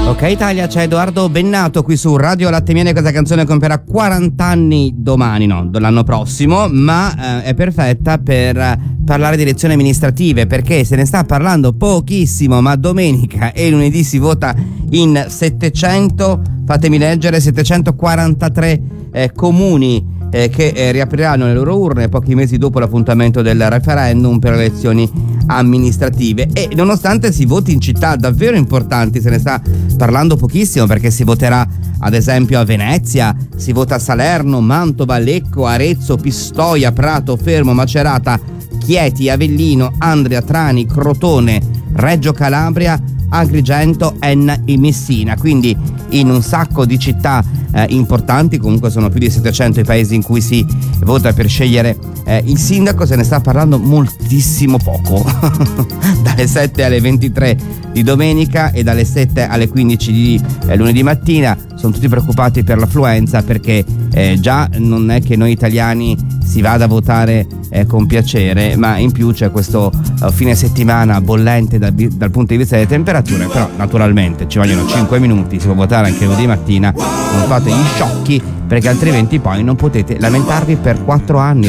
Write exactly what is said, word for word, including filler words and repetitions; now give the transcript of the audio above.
Ok Italia, c'è Edoardo Bennato qui su Radio Latte Miele. Questa canzone compierà quaranta anni domani, no, l'anno prossimo, ma eh, è perfetta per parlare di elezioni amministrative, perché se ne sta parlando pochissimo, ma domenica e lunedì si vota in settecento, fatemi leggere, settecentoquarantatré eh, comuni eh, che eh, riapriranno le loro urne pochi mesi dopo l'appuntamento del referendum per le elezioni amministrative. E nonostante si voti in città davvero importanti, se ne sta parlando pochissimo, perché si voterà ad esempio a Venezia, si vota a Salerno, Mantova, Lecco, Arezzo, Pistoia, Prato, Fermo, Macerata, Chieti, Avellino, Andria, Trani, Crotone, Reggio Calabria, Agrigento, Enna e Messina. Quindi in un sacco di città eh, importanti, comunque sono più di settecento i paesi in cui si vota per scegliere eh, il sindaco. Se ne sta parlando moltissimo poco dalle sette alle ventitré di domenica e dalle sette alle quindici di eh, lunedì mattina. Sono tutti preoccupati per l'affluenza, perché eh, già non è che noi italiani si vada a votare eh, con piacere, ma in più c'è questo uh, fine settimana bollente dal, dal punto di vista delle temperature. Però naturalmente ci vogliono cinque minuti, si può votare anche lunedì mattina, non fate gli sciocchi, perché altrimenti poi non potete lamentarvi per quattro anni.